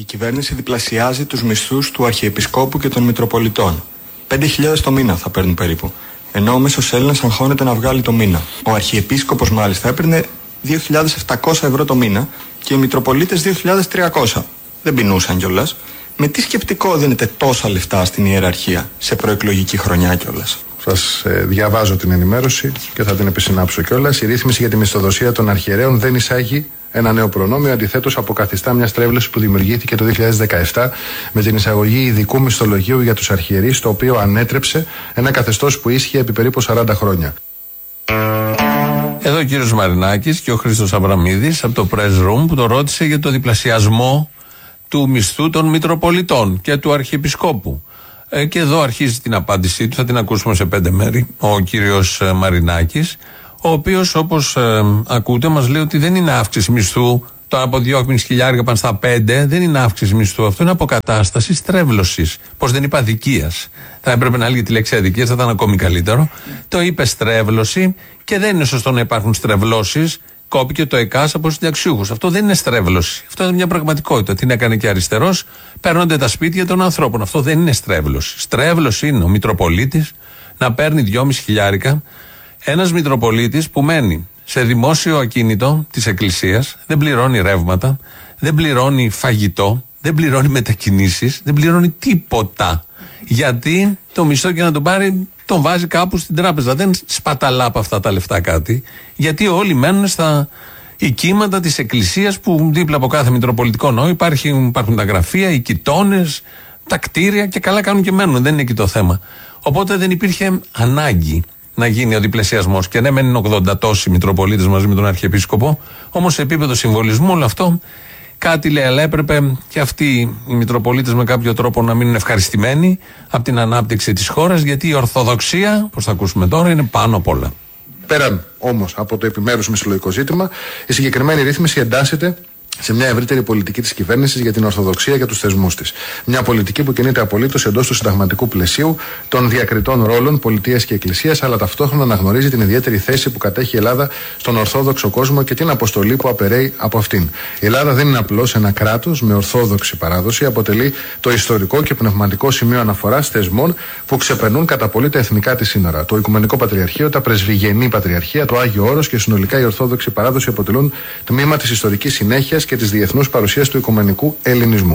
Η κυβέρνηση διπλασιάζει τους μισθούς του Αρχιεπισκόπου και των Μητροπολιτών. 5.000 το μήνα θα παίρνουν περίπου. Ενώ ο μέσος Έλληνας αγχώνεται να βγάλει το μήνα. Ο Αρχιεπίσκοπος μάλιστα έπαιρνε 2.700 ευρώ το μήνα και οι Μητροπολίτες 2.300. Δεν πεινούσαν κιόλας. Με τι σκεπτικό δίνετε τόσα λεφτά στην ιεραρχία σε προεκλογική χρονιά κιόλας? Σας διαβάζω την ενημέρωση και θα την επισυνάψω κιόλας. Η ρύθμιση για τη μισθοδοσία των αρχιερέων δεν εισάγει ένα νέο προνόμιο, αντιθέτως αποκαθιστά μια στρέβλωση που δημιουργήθηκε το 2017 με την εισαγωγή ειδικού μισθολογίου για τους αρχιερείς, το οποίο ανέτρεψε ένα καθεστώς που ίσχυε επί περίπου 40 χρόνια. Εδώ ο κύριος Μαρινάκης και ο Χρήστος Αβραμίδης από το Press Room που το ρώτησε για το διπλασιασμό του μισθού των Μητροπολιτών και του Αρχιεπισκόπου. Και εδώ αρχίζει την απάντησή του, θα την ακούσουμε σε 5 μέρη, ο κύριος Μαρινάκης, ο οποίος όπως ακούτε μας λέει ότι δεν είναι αύξηση μισθού, τώρα από 2.500 πάνε στα 5, δεν είναι αύξηση μισθού, αυτό είναι αποκατάσταση στρέβλωσης. Πώς δεν είπα αδικίας. Θα έπρεπε να έλεγε τη λέξη αδικίας, θα ήταν ακόμη καλύτερο. Το είπε στρέβλωση και δεν είναι σωστό να υπάρχουν στρεβλώσεις. Κόπηκε το ΕΚΑΣ από συνταξιούχους. Αυτό δεν είναι στρέβλωση. Αυτό είναι μια πραγματικότητα. Την έκανε και αριστερός. Παίρνονται τα σπίτια των ανθρώπων. Αυτό δεν είναι στρέβλωση. Στρέβλωση είναι ο Μητροπολίτης να παίρνει 2.500. Ένας Μητροπολίτης που μένει σε δημόσιο ακίνητο της Εκκλησίας, δεν πληρώνει ρεύματα, δεν πληρώνει φαγητό, δεν πληρώνει μετακινήσεις, δεν πληρώνει τίποτα. Γιατί το μισθό και να τον πάρει τον βάζει κάπου στην τράπεζα. Δεν σπαταλά από αυτά τα λεφτά κάτι. Γιατί όλοι μένουν στα οικίματα της Εκκλησίας που δίπλα από κάθε Μητροπολιτικό νόημα υπάρχουν τα γραφεία, οι κοιτώνες, τα κτίρια και καλά κάνουν και μένουν. Δεν είναι εκεί το θέμα. Οπότε δεν υπήρχε ανάγκη να γίνει ο διπλασιασμός. Και ναι, μένουν 80 τόσοι Μητροπολίτες μαζί με τον Αρχιεπίσκοπο. Όμως σε επίπεδο συμβολισμού όλο αυτό κάτι λέει, αλλά έπρεπε και αυτοί οι Μητροπολίτες με κάποιο τρόπο να μείνουν ευχαριστημένοι από την ανάπτυξη της χώρας, γιατί η Ορθοδοξία, όπως θα ακούσουμε τώρα, είναι πάνω απ' όλα. Πέραν όμως από το επιμέρους μισθολογικό ζήτημα, η συγκεκριμένη ρύθμιση εντάσσεται σε μια ευρύτερη πολιτική της κυβέρνησης για την Ορθοδοξία και τους θεσμούς της. Μια πολιτική που κινείται απολύτως εντός του συνταγματικού πλαισίου των διακριτών ρόλων πολιτείας και εκκλησίας, αλλά ταυτόχρονα αναγνωρίζει την ιδιαίτερη θέση που κατέχει η Ελλάδα στον Ορθόδοξο κόσμο και την αποστολή που απεραίει από αυτήν. Η Ελλάδα δεν είναι απλώς ένα κράτος με ορθόδοξη παράδοση, αποτελεί το ιστορικό και πνευματικό σημείο αναφοράς θεσμών που ξεπερνούν κατά πολύ τα εθνικά της σύνορα. Το Οικουμενικό Πατριαρχείο, τα Πρεσβυγενή Πατριαρχία, το Άγιο Όρος και συνολικά η Ορθόδοξη παράδοση αποτελούν τμήμα της ιστορικής συνέχειας και της διεθνούς παρουσίας του οικουμενικού ελληνισμού.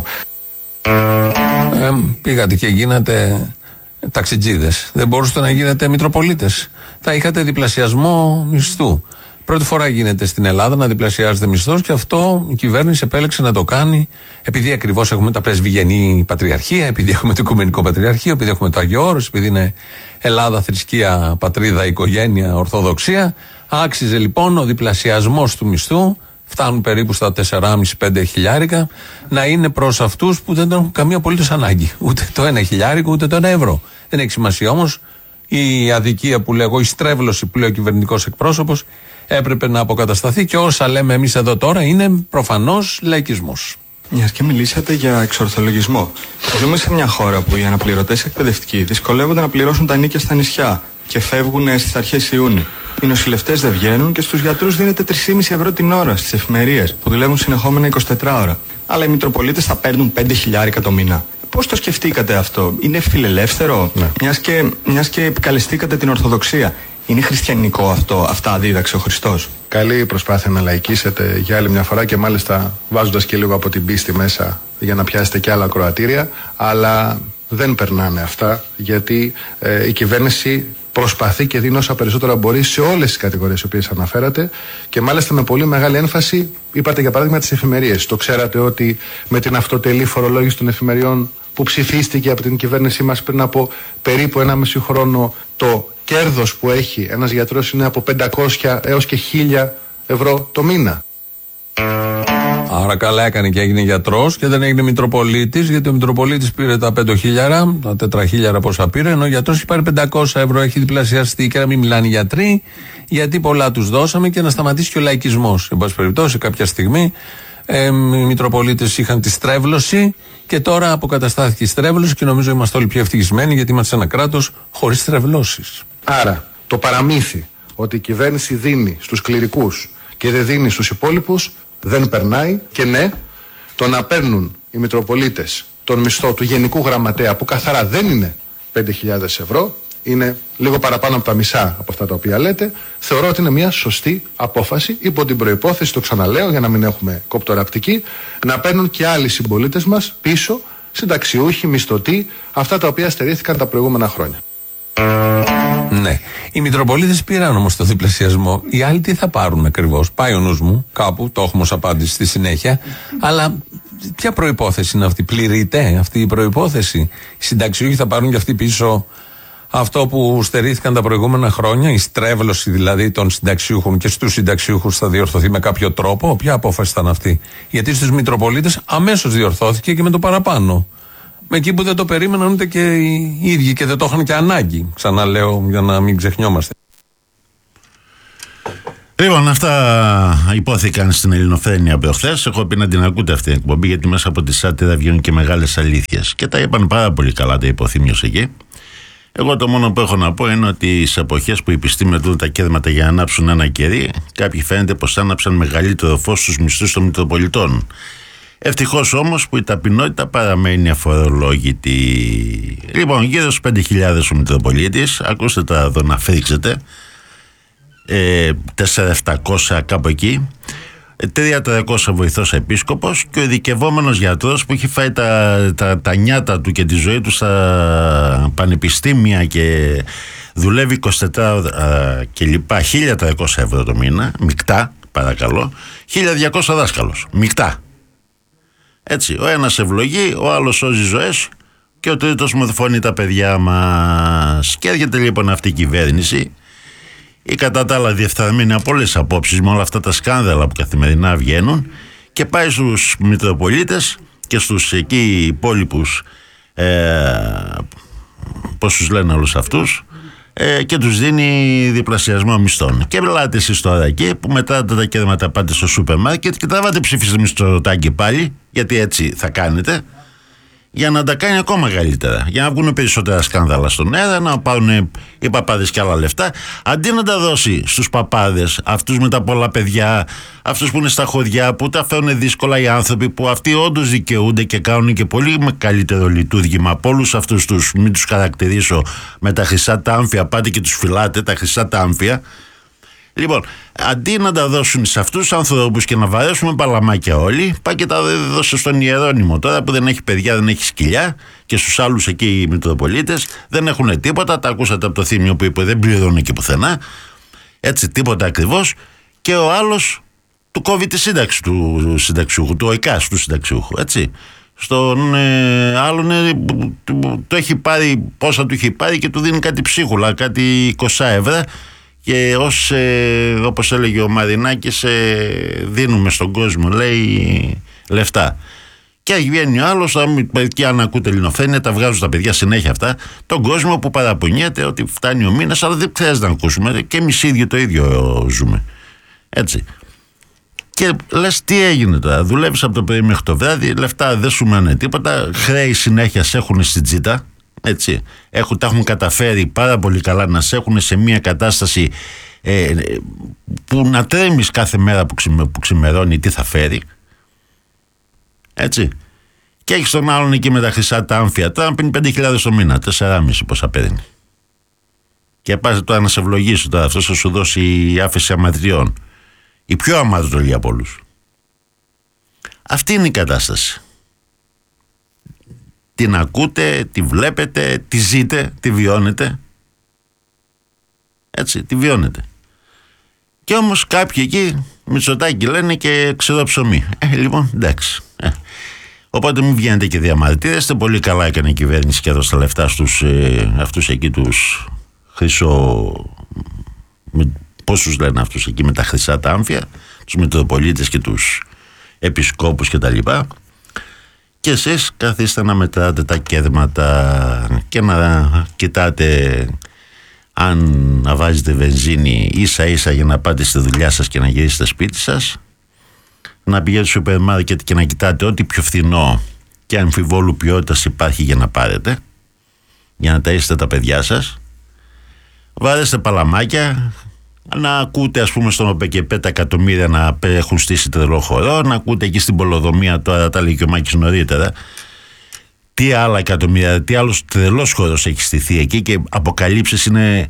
Πήγατε και γίνατε ταξιτζίδες. Δεν μπορούσατε να γίνετε Μητροπολίτες. Θα είχατε διπλασιασμό μισθού. Πρώτη φορά γίνεται στην Ελλάδα να διπλασιάζεται μισθός και αυτό η κυβέρνηση επέλεξε να το κάνει επειδή ακριβώς έχουμε τα Πρεσβυγενή Πατριαρχία, επειδή έχουμε το Οικουμενικό Πατριαρχείο, επειδή έχουμε το Άγιο Όρος, επειδή είναι Ελλάδα, θρησκεία, πατρίδα, οικογένεια, Ορθοδοξία. Άξιζε λοιπόν ο διπλασιασμός του μισθού, φτάνουν περίπου στα 4.500-5 χιλιάρικα, να είναι προς αυτούς που δεν έχουν καμία απολύτως ανάγκη. Ούτε το 1 χιλιάρικο, ούτε το 1 ευρώ. Δεν έχει σημασία όμως. Η αδικία που λέγω, η στρέβλωση που λέει ο κυβερνητικός εκπρόσωπος, έπρεπε να αποκατασταθεί και όσα λέμε εμείς εδώ τώρα είναι προφανώς λαϊκισμός. Μιας και μιλήσατε για εξορθολογισμό. Ζούμε σε μια χώρα που οι αναπληρωτές εκπαιδευτικοί δυσκολεύονται να πληρώσουν τα ενοίκια στα νησιά και φεύγουν στις αρχές Ιούνιου. Οι νοσηλευτές δεν βγαίνουν και στους γιατρούς δίνεται 3,5 ευρώ την ώρα στις εφημερίες που δουλεύουν συνεχόμενα 24 ώρα. Αλλά οι Μητροπολίτες θα παίρνουν 5 χιλιάρικα το μήνα. Πώς το σκεφτήκατε αυτό? Είναι φιλελεύθερο? Ναι. Μιας και επικαλεστήκατε την Ορθοδοξία. Είναι χριστιανικό αυτό? Αυτά δίδαξε ο Χριστός? Καλή προσπάθεια να λαϊκίσετε για άλλη μια φορά και μάλιστα βάζοντας και λίγο από την πίστη μέσα για να πιάσετε και άλλα ακροατήρια, αλλά δεν περνάνε αυτά γιατί η κυβέρνηση προσπαθεί και δίνει όσα περισσότερα μπορεί σε όλες τις κατηγορίες οι οποίες αναφέρατε και μάλιστα με πολύ μεγάλη έμφαση. Είπατε για παράδειγμα τις εφημερίες. Το ξέρατε ότι με την αυτοτελή φορολόγηση των εφημεριών που ψηφίστηκε από την κυβέρνησή μας πριν από περίπου 1,5 χρόνο, το κέρδος που έχει ένας γιατρός είναι από 500 έως και 1.000 ευρώ το μήνα. Άρα καλά έκανε και έγινε γιατρός και δεν έγινε Μητροπολίτης, γιατί ο Μητροπολίτης πήρε τα 5.000, τα 4.000 πόσα πήρε, ενώ ο γιατρός έχει πάρει 500 ευρώ, έχει διπλασιαστεί. Και να μην μιλάνε οι γιατροί, γιατί πολλά τους δώσαμε και να σταματήσει και ο λαϊκισμός. Εν πάση περιπτώσει, κάποια στιγμή οι Μητροπολίτες είχαν τη στρέβλωση και τώρα αποκαταστάθηκε η στρέβλωση και νομίζω είμαστε όλοι πιο ευτυχισμένοι γιατί είμαστε σε ένα κράτος χωρίς στρεβλώσεις. Άρα το παραμύθι ότι η κυβέρνηση δίνει στους κληρικούς και δεν δίνει στους υπόλοιπους δεν περνάει και ναι, το να παίρνουν οι Μητροπολίτες τον μισθό του Γενικού Γραμματέα, που καθαρά δεν είναι 5.000 ευρώ, είναι λίγο παραπάνω από τα μισά από αυτά τα οποία λέτε, θεωρώ ότι είναι μια σωστή απόφαση, υπό την προϋπόθεση, το ξαναλέω για να μην έχουμε κοπτοραπτική, να παίρνουν και άλλοι συμπολίτες μας πίσω, συνταξιούχοι, μισθωτοί, αυτά τα οποία στερήθηκαν τα προηγούμενα χρόνια. Ναι. Οι Μητροπολίτες πήραν όμως το διπλασιασμό. Οι άλλοι τι θα πάρουν ακριβώς? Πάει ο νους μου κάπου, το έχουμε ως απάντηση στη συνέχεια. Αλλά ποια προϋπόθεση είναι αυτή? Πληρείται αυτή η προϋπόθεση? Οι συνταξιούχοι θα πάρουν και αυτοί πίσω αυτό που στερήθηκαν τα προηγούμενα χρόνια? Η στρέβλωση δηλαδή των συνταξιούχων και στους συνταξιούχους θα διορθωθεί με κάποιο τρόπο? Ποια απόφαση ήταν αυτή? Γιατί στους Μητροπολίτες αμέσως διορθώθηκε και με το παραπάνω. Με εκεί που δεν το περίμεναν ούτε και οι ίδιοι και δεν το είχαν και ανάγκη. Ξαναλέω για να μην ξεχνιόμαστε. Λοιπόν, αυτά υπόθηκαν στην Ελληνοφρένεια από χθες. Έχω πει να την ακούτε αυτή την εκπομπή, γιατί μέσα από τη σάτυρα βγαίνουν και μεγάλες αλήθειες. Και τα είπαν πάρα πολύ καλά τα υποθύμιος εκεί. Εγώ το μόνο που έχω να πω είναι ότι στις εποχές που οι πιστοί μετρούν τα κέρματα για να ανάψουν ένα κερί, κάποιοι φαίνεται πως άναψαν μεγαλύτερο φως στους μισθούς των Μητροπολιτών. Ευτυχώς όμως που η ταπεινότητα παραμένει αφορολόγητη. Λοιπόν, γύρω στους 5.000 ο Μητροπολίτης, ακούστε τα εδώ να φρίξετε, 4.700 κάπου εκεί, 3.300 βοηθός επίσκοπος και ο ειδικευόμενος γιατρός που έχει φάει τα νιάτα του και τη ζωή του στα πανεπιστήμια και δουλεύει 24 και λοιπά, 1.300 ευρώ το μήνα, μεικτά παρακαλώ, 1.200 δάσκαλος, μεικτά. Έτσι, ο ένας ευλογεί, ο άλλος σώζει ζωές και ο τρίτος μορφώνει τα παιδιά μας. Και έρχεται λοιπόν αυτή η κυβέρνηση, η κατά τα άλλα διεφθαρμένη από όλες απόψεις με όλα αυτά τα σκάνδαλα που καθημερινά βγαίνουν, και πάει στους Μητροπολίτες και στους εκεί υπόλοιπους, πώς τους λένε όλους αυτούς, και τους δίνει διπλασιασμό μισθών. Και μιλάτε εσείς τώρα εκεί που μετράτε τα κέρματα, πάτε στο σούπερ μάρκετ και τραβάτε ψήφιστε Μητσοτάκη πάλι, γιατί έτσι θα κάνετε, για να τα κάνει ακόμα καλύτερα, για να βγουν περισσότερα σκάνδαλα στον αέρα, να πάρουν οι παπάδες και άλλα λεφτά, αντί να τα δώσει στους παπάδες, αυτούς με τα πολλά παιδιά, αυτούς που είναι στα χωριά, που τα φέρουν δύσκολα οι άνθρωποι, που αυτοί όντως δικαιούνται και κάνουν και πολύ καλύτερο λειτουργήμα από όλους αυτούς τους, μην τους χαρακτηρίσω με τα χρυσά τα άμφια, πάτε και τους φυλάτε τα χρυσά τα άμφια. Λοιπόν, αντί να τα δώσουν σε αυτούς τους ανθρώπους και να βαρέσουμε παλαμάκια όλοι, πάει και τα δώσε στον Ιερώνυμο τώρα που δεν έχει παιδιά, δεν έχει σκυλιά, και στους άλλους εκεί οι Μητροπολίτες δεν έχουν τίποτα. Τα ακούσατε από το Θήμιο που είπε δεν πληρώνει και πουθενά. Έτσι, τίποτα ακριβώς. Και ο άλλος του κόβει τη σύνταξη του συνταξιούχου, του ΟΙΚΑΣ του συνταξιούχου. Έτσι. Στον άλλον το έχει πάρει, πόσα του έχει πάρει και του δίνει κάτι ψίχουλα, κάτι 20 ευρώ. Και όπως έλεγε ο Μαρινάκης, δίνουμε στον κόσμο, λέει, λεφτά. Και βγαίνει ο άλλος, και αν ακούτε Ελληνοφρένεια, τα βγάζουν τα παιδιά συνέχεια αυτά, τον κόσμο που παραπονιέται ότι φτάνει ο μήνας, αλλά δεν χρειάζεται να ακούσουμε, και εμείς ίδιοι το ίδιο ζούμε. Έτσι. Και λες τι έγινε τώρα, δουλεύεις από το πρωί μέχρι το βράδυ, λεφτά δεν σου μένει τίποτα, χρέη συνέχεια σε έχουν στην τσίτα. Έτσι, τα έχουν καταφέρει πάρα πολύ καλά να σε έχουν σε μια κατάσταση που να τρέμεις κάθε μέρα που ξημερώνει τι θα φέρει. Έτσι. Και έχεις τον άλλον εκεί με τα χρυσά τα άμφια, τώρα παίρνει 5.000 το μήνα, 4,5 πόσα παίρνει. Και πας τώρα να σε ευλογήσει τώρα, αυτός θα σου δώσει άφεση αμαρτιών. Η πιο αμαρτωλή από όλους. Αυτή είναι η κατάσταση. Την ακούτε, τη βλέπετε, τη ζείτε, τη βιώνετε. Έτσι, τη βιώνετε. Και όμως κάποιοι εκεί Μητσοτάκη λένε και ξερό ψωμί. Λοιπόν, εντάξει. Οπότε μην βγαίνετε και διαμαρτύρεστε. Πολύ καλά έκανε η κυβέρνηση και έδωσε τα λεφτά στους αυτούς εκεί τους πώς τους λένε αυτούς εκεί με τα χρυσά τα άμφια, τους Μητροπολίτες και τους επισκόπους και τα λοιπά. Και εσείς καθίστε να μετράτε τα κέρματα και να κοιτάτε αν να βάζετε βενζίνη ίσα ίσα για να πάτε στη δουλειά σας και να γυρίσετε σπίτι σας, να πηγαίνετε στο σούπερ μάρκετ και να κοιτάτε ό,τι πιο φθηνό και αμφιβόλου ποιότητας υπάρχει για να πάρετε, για να ταΐσετε τα παιδιά σας. Βάρεστε παλαμάκια, να ακούτε ας πούμε στον ΟΠΕΚΕΠΕ τα εκατομμύρια να έχουν στήσει τρελό χορό, να ακούτε εκεί στην Πολοδομία, τώρα τα λέει και ο Μάκης νωρίτερα, τι άλλα εκατομμύρια, τι άλλος τρελός χορός έχει στηθεί εκεί και αποκαλύψεις είναι,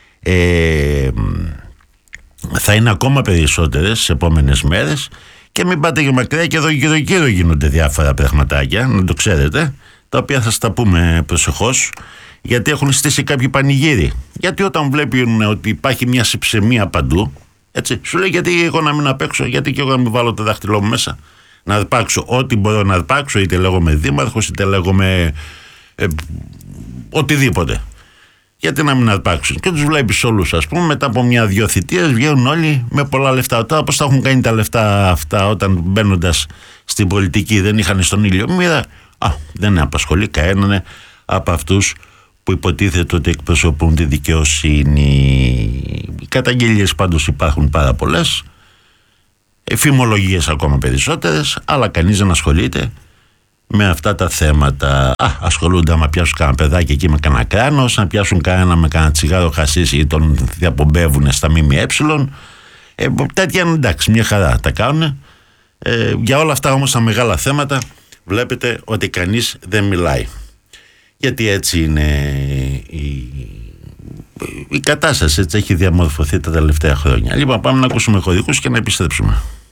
θα είναι ακόμα περισσότερες στις επόμενες μέρες. Και μην πάτε και μακριά, και εδώ γύρω γίνονται διάφορα πραγματάκια, να το ξέρετε, τα οποία θα στα πούμε προσεχώς, γιατί έχουν στήσει κάποιοι πανηγύρι. Γιατί όταν βλέπουν ότι υπάρχει μια συψεμία παντού, έτσι, σου λέει γιατί εγώ να μην απέξω, γιατί και εγώ να μην βάλω το δάχτυλό μου μέσα, να αρπάξω ό,τι μπορώ να αρπάξω, είτε λέγομαι δήμαρχος, είτε λέγομαι οτιδήποτε. Γιατί να μην αρπάξουν. Και τους βλέπεις όλους, ας πούμε, μετά από μια-δυο θητείες βγαίνουν όλοι με πολλά λεφτά. Τώρα πώς θα έχουν κάνει τα λεφτά αυτά όταν μπαίνοντας στην πολιτική δεν είχαν στον ήλιο μοίρα? Δεν απασχολεί κανέναν από αυτούς που υποτίθεται ότι εκπροσωπούν τη δικαιοσύνη. Οι καταγγελίες πάντως υπάρχουν πάρα πολλές, φημολογίες ακόμα περισσότερες, αλλά κανείς δεν ασχολείται με αυτά τα θέματα. Ασχολούνται άμα πιάσουν κανένα παιδάκι εκεί με κανένα κράνος, να πιάσουν κανένα με κανένα τσιγάρο χασίσι ή τον διαπομπεύουν στα ΜΜΕ. Τέτοια εντάξει, μια χαρά τα κάνουν. Για όλα αυτά όμως τα μεγάλα θέματα βλέπετε ότι κανείς δεν μιλάει. Γιατί έτσι είναι η κατάσταση, έτσι έχει διαμορφωθεί τα τελευταία χρόνια. Λοιπόν, πάμε να ακούσουμε χωρικούς και να επιστρέψουμε.